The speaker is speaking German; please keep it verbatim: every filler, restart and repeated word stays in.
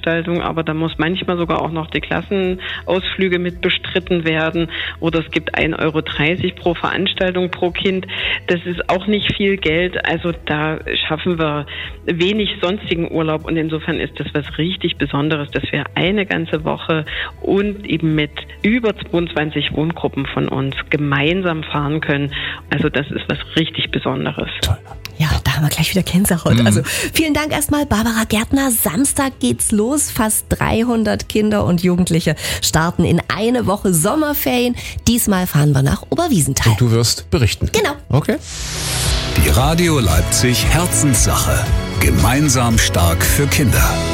Veranstaltung, aber da muss manchmal sogar auch noch die Klassenausflüge mit bestritten werden oder es gibt ein Euro dreißig pro Veranstaltung pro Kind. Das ist auch nicht viel Geld, also da schaffen wir wenig sonstigen Urlaub und insofern ist das was richtig Besonderes, dass wir eine ganze Woche und eben mit über zweiundzwanzig Wohngruppen von uns gemeinsam fahren können. Also das ist was richtig Besonderes. Toll. Ja, da haben wir gleich wieder Gänsehaut. Mhm. Also vielen Dank erstmal, Barbara Gärtner. Samstag geht's los. Fast dreihundert Kinder und Jugendliche starten in eine Woche Sommerferien. Diesmal fahren wir nach Oberwiesenthal. Und du wirst berichten. Genau. Okay. Die Radio Leipzig Herzenssache. Gemeinsam stark für Kinder.